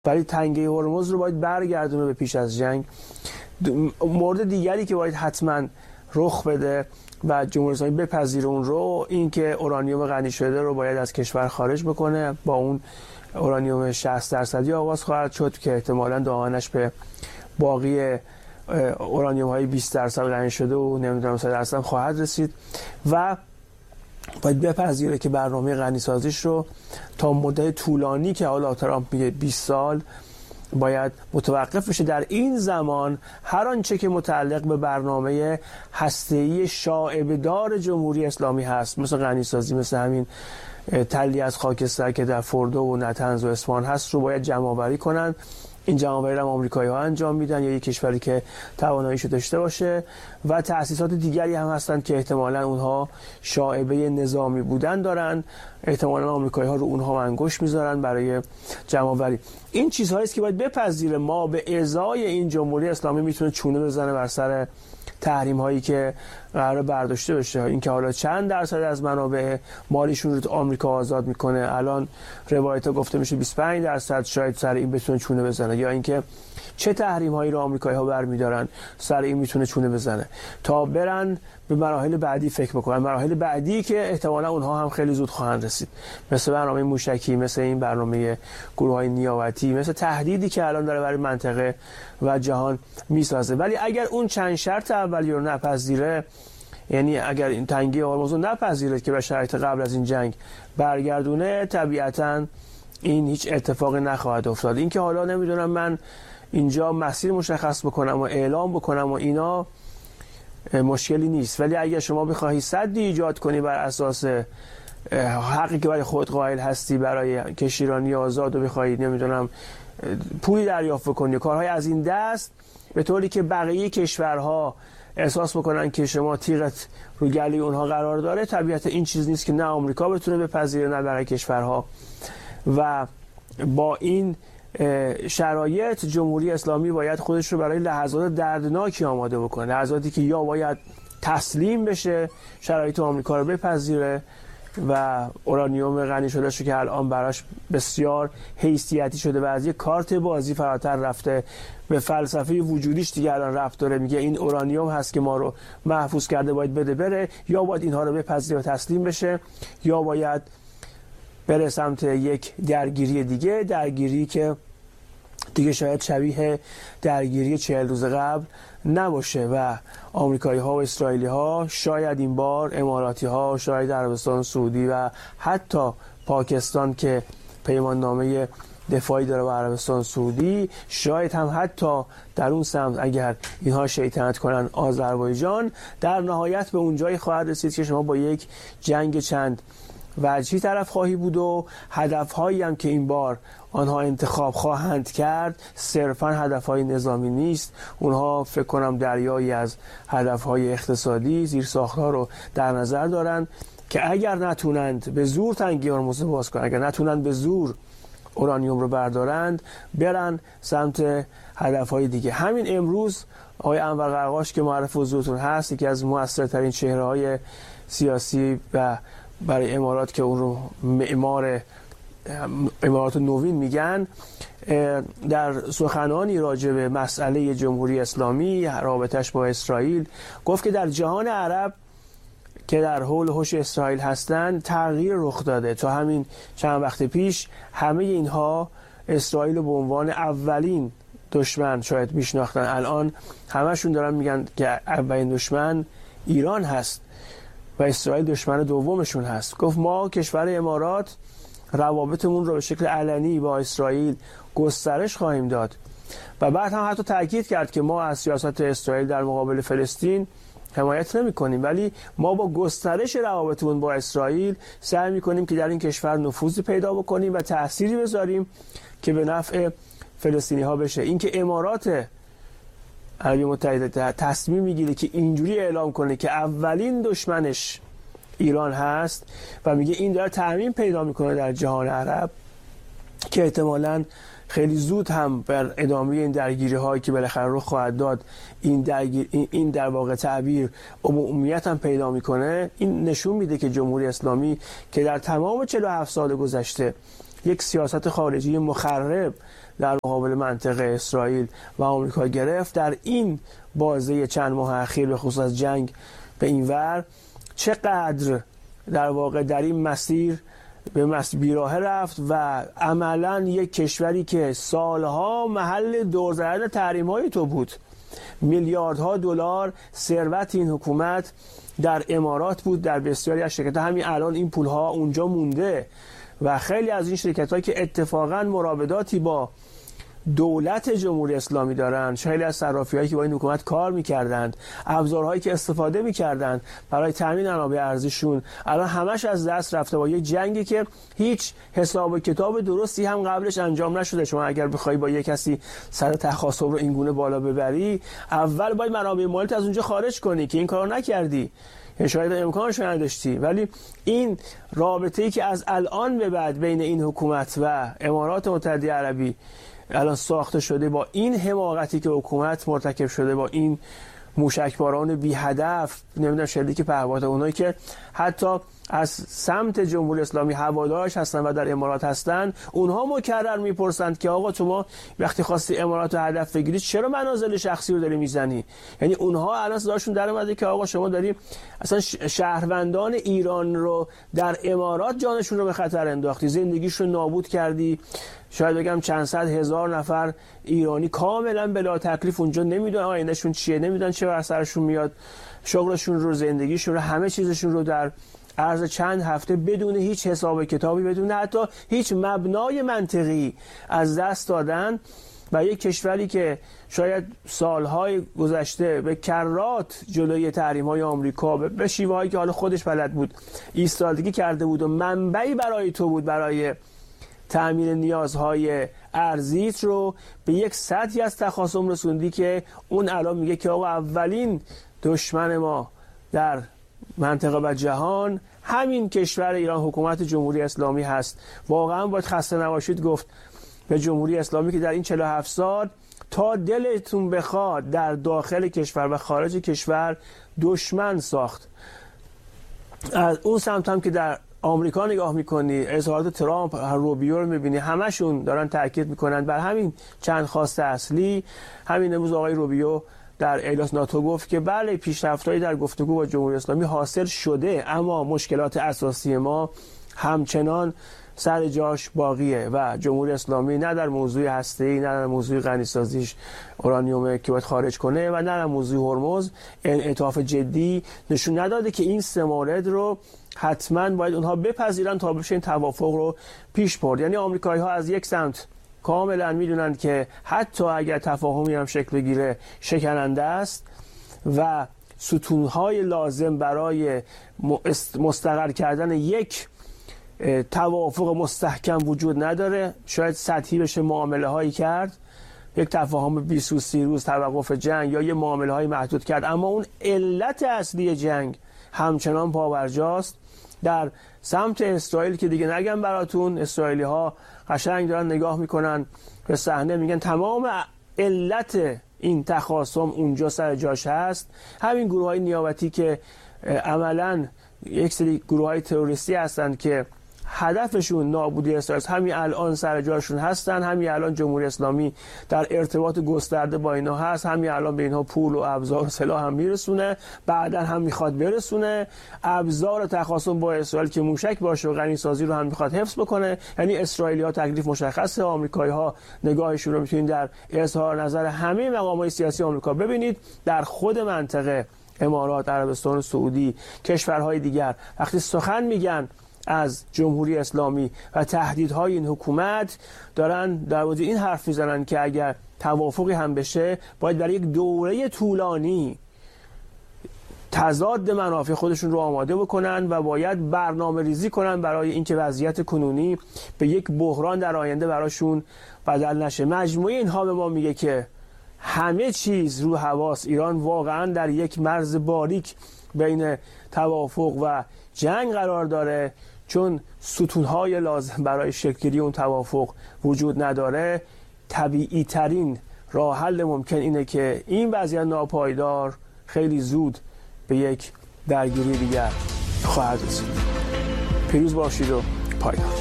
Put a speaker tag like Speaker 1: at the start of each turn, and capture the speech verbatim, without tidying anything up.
Speaker 1: ولی تنگه هرمز رو باید برگردونه به پیش از جنگ. مورد دیگری که باید حتما رخ بده و جمهوری اسلامی بپذیره اون رو، این که اورانیوم غنی شده رو باید از کشور خارج بکنه. با اون اورانیوم شصت درصدی آغاز خواهد شد که احتمالاً دامنش به باقی اورانیوم های بیست درصد غنی شده و نمیدونم صد درصد خواهد رسید و باید بپذیره که برنامه غنی سازیش رو تا مدت طولانی که حالا ترامپ میگه بیست سال باید متوقف بشه. در این زمان هر آنچه که متعلق به برنامه هسته‌ای شائبه‌دار جمهوری اسلامی هست، مثل غنی سازی، مثل همین تلی از خاکستر که در فردو و نتنز و اصفهان هست رو باید جمع‌آوری کنن. این جمع‌آوری رو آمریکایی‌ها انجام میدن یا یک کشوری که تواناییشو داشته باشه و تأسیسات دیگری هم هستن که احتمالاً اونها شائبه نظامی بودن دارن، احتمالاً آمریکایی‌ها رو اونها انگشت میذارن برای جمع‌آوری. این چیزهایی است که باید بپذیره. ما به ازای این جمهوری اسلامی میتونه چونه بزنه بر سر تحریم هایی که قرار برداشته بشه. این که حالا چند درصد از منابع مالیشون رو آمریکا آزاد میکنه، الان روایت ها گفته میشه بیست و پنج درصد، شاید سر این بتونه چونه بزنه، یا اینکه چه تحریم هایی رو آمریکایی ها برمیدارن سر این میتونه چونه بزنه تا برن به مراحل بعدی فکر بکنن، مراحل بعدی که احتمالا اونها هم خیلی زود خواهند رسید، مثل برنامه موشکی، مثل این برنامه گروه های نیابتی، مثل تهدیدی که الان داره برای منطقه و جهان میسازه. ولی اگر اون چند شرط اولی رو نپذیره، یعنی اگر این تنگی هرمز رو نپذیره که به شرایط قبل از این جنگ برگردونه، طبیعتاً این هیچ اتفاقی نخواهد افتاد. این که حالا نمیدونم من اینجا مسیر مشخص بکنم و اعلام بکنم و اینا مشکلی نیست، ولی اگر شما بخواهی سدی ایجاد کنی بر اساس حقی که برای خود قائل هستی برای کشتیرانی آزاد و بخواهی نمیدونم پولی دریافت کنی، کارهای از این دست، به طوری که بقیه کشورها احساس بکنن که شما تیغت رو گلی اونها قرار داره، طبیعتا این چیز نیست که نه آمریکا بتونه بپذیره نه بقیه کشورها. و با این شرایط جمهوری اسلامی باید خودش رو برای لحظات دردناکی آماده بکنه، لحظاتی که یا باید تسلیم بشه، شرایط آمریکا رو بپذیره و اورانیوم غنی شده شو که الان براش بسیار حیثیتی شده و از یک کارت بازی فراتر رفته، به فلسفه وجودیش دیگه الان رفت داره، میگه این اورانیوم هست که ما رو محفوظ کرده، باید بده بره، یا باید اینها رو بپذیره و تسلیم بشه، یا باید بره سمت یک درگیری دیگه، درگیری که دیگه شاید شبیه درگیری چهل روز قبل نباشه و آمریکایی ها و اسرائیلی ها، شاید این بار اماراتی ها، شاید عربستان سعودی و حتی پاکستان که پیمان نامه دفاعی داره با عربستان سعودی، شاید هم حتی در اون سمت اگر اینها شیطنت کنن آذربایجان، در نهایت به اون جایی خواهد رسید که شما با یک جنگ چند وجهی طرف خواهی بود و هدفهایی هم که این بار آنها انتخاب خواهند کرد صرفا هدفهای نظامی نیست. اونها فکر کنم دریایی از هدفهای اقتصادی، زیرساختها رو در نظر دارند که اگر نتونند به زور تنگی هرمز باز کنند، اگر نتونند به زور اورانیوم رو بردارند، برن سمت هدفهای دیگه. همین امروز آقای انور قرقاش که معرف حضورتون هست، یکی از موثرترین چهره‌های سیاسی و برای امارات که اون رو معمار امارات نوین میگن، در سخنانی راجع به مسئله جمهوری اسلامی، رابطش با اسرائیل، گفت که در جهان عرب که در حول و حوش اسرائیل هستند تغییر رخ داده. تا همین چند وقت پیش همه اینها اسرائیل رو به عنوان اولین دشمن شاید میشناختن، الان همشون دارن میگن که اولین دشمن ایران هست و اسرائیل دشمن دومشون هست. گفت ما کشور امارات روابطمون رو به شکل علنی با اسرائیل گسترش خواهیم داد و بعد هم حتی تاکید کرد که ما از سیاست اسرائیل در مقابل فلسطین حمایت نمی کنیم، ولی ما با گسترش روابطمون با اسرائیل سعی می کنیم که در این کشور نفوذی پیدا بکنیم و تأثیری بذاریم که به نفع فلسطینی ها بشه. این که امارات عربی متحده تصمیم میگیره که اینجوری اعلام کنه که اولین دشمنش ایران هست و میگه این داره تعمیم پیدا میکنه در جهان عرب، که احتمالاً خیلی زود هم بر ادامه این درگیری هایی که بالاخره رو خواهد داد این درگیر این در واقع تعبیر عمومیت هم پیدا میکنه. این نشون میده که جمهوری اسلامی که در تمام چهل و هفت سال گذشته یک سیاست خارجی مخرب در مقابل منطقه اسرائیل و آمریکا گرفت. در این بازه چند ماه اخیر به خصوص جنگ به این ور چقدر در واقع در این مسیر به مسیر بیراهه رفت و عملا یک کشوری که سالها محل دور زدن تحریم‌های تو بود، میلیاردها دلار ثروت این حکومت در امارات بود، در بسیاری از شرکت‌ها همین الان این پول‌ها اونجا مونده و خیلی از این شرکت‌ها که اتفاقاً مراوداتی با دولت جمهوری اسلامی دارن، خیلی از صرافی‌هایی که با این حکومت کار می‌کردند، ابزارهایی که استفاده می‌کردند برای تامین منابع ارزششون، الان همش از دست رفته با یک جنگی که هیچ حساب و کتاب درستی هم قبلش انجام نشده. شما اگر بخوای با یک کسی سر تخاصم رو این گونه بالا ببری، اول باید منابع مالیت از اونجا خارج کنی که این کارو نکردی، شاید امکانش نداشتی. ولی این رابطه‌ای که از الان به بعد بین این حکومت و امارات متحده عربی الان ساخته شده، با این حماقتی که حکومت مرتکب شده، با این موشکباران بی هدف، نمیدونم شلیک پهپاد، اونایی که حتی از سمت جمهوری اسلامی هوادارش هستن و در امارات هستن، اونها مکرر میپرسند که آقا شما وقتی خواستی امارات رو هدف بگیری چرا منازل شخصی رو داری میزنی؟ یعنی اونها الان صداشون در اومده که آقا شما داری اصلا شهروندان ایران رو در امارات جانشون رو به خطر انداختی، زندگیشون رو نابود کردی. شاید بگم چند صد هزار نفر ایرانی کاملا بلا تکلیف اونجا نمیدونن آیندهشون چیه، نمیدونن چه بر سرشون میاد، شغلشون رو، زندگیشون رو، همه چیزشون رو در عرض چند هفته بدون هیچ حساب کتابی، بدون حتی هیچ مبنای منطقی از دست دادن. و یک کشوری که شاید سالهای گذشته به کرات جلوی تحریم‌های آمریکا به شیوه‌هایی که حالا خودش بلد بود ایستادگی کرده بود و منبعی برای تو بود برای تأمین نیازهای ارزیت رو به یک سطحی از تخاصم رسوندی که اون الان میگه که آقا اولین دشمن ما در منطقه و جهان همین کشور ایران، حکومت جمهوری اسلامی هست. واقعا باید خسته نباشید گفت به جمهوری اسلامی که در این چهل و هفت سال تا دلتون بخواد در داخل کشور و خارج کشور دشمن ساخت. از اون سمت هم که در آمریکا نگاه میکنی، اظهارات ترامپ، روبیو رو میبینی، همشون دارن تاکید میکنن بر همین چند خواسته اصلی. همین امروز آقای روبیو در ایلاس ناتو گفت که بله پیشرفت‌هایی در گفتگو با جمهوری اسلامی حاصل شده، اما مشکلات اساسی ما همچنان سر جاش باقیه و جمهوری اسلامی نه در موضوع هسته‌ای، نه در موضوع غنی‌سازیش اورانیوم که باید خارج کنه و نه در موضوع هرمز انعطاف جدی نشون نداده که این سه مورد رو حتما باید اونها بپذیرن تا بشه این توافق رو پیش برد. یعنی آمریکایی‌ها از یک سمت کاملا میدونن که حتی اگر تفاهمی هم شکل بگیره شکننده است و ستونهای لازم برای مستقر کردن یک توافق مستحکم وجود نداره. شاید سطحی بشه معامله هایی کرد، یک تفاهم بیست و سی روز توقف جنگ یا یه معامله های محدود کرد، اما اون علت اصلی جنگ همچنان پابرجاست. در سمت اسرائیل که دیگه نگم براتون، اسرائیلی ها قشنگ دارن نگاه میکنن به صحنه، میگن تمام علت این تخاصم اونجا سر جاش هست. همین گروه های نیابتی که عملاً یک سری گروه های تروریستی هستند که هدفشون نابودی اسرائیل، همین الان سر جاشون هستن، همین الان جمهوری اسلامی در ارتباط گسترده با اینا هست، همین الان به اینها پول و ابزار و سلاح هم میرسونه، بعدا هم میخواد برسونه، ابزار تخاصم با اسرائیل که موشک باشه و غنی‌سازی رو هم میخواد حفظ بکنه. یعنی اسرائیلی ها تکلیف مشخصه، آمریکایی ها نگاهشون رو میتونید در اظهار نظر همه مقامات سیاسی آمریکا ببینید. در خود منطقه امارات، عربستان سعودی، کشورهای دیگر وقتی سخن میگن از جمهوری اسلامی و تهدیدهای این حکومت، دارن در مورد این حرف میزنن که اگر توافقی هم بشه باید برای یک دوره طولانی تضاد منافع خودشون رو آماده بکنن و باید برنامه ریزی کنن برای اینکه وضعیت کنونی به یک بحران در آینده براشون بدل نشه. مجموعه اینها به ما میگه که همه چیز رو حواس، ایران واقعا در یک مرز باریک بین توافق و جنگ قرار داره، چون ستونهای لازم برای شکل‌گیری اون توافق وجود نداره. طبیعی ترین راه حل ممکن اینه که این وضعیت ناپایدار خیلی زود به یک درگیری دیگر خواهد رسید. پیروز باشید و پایدار.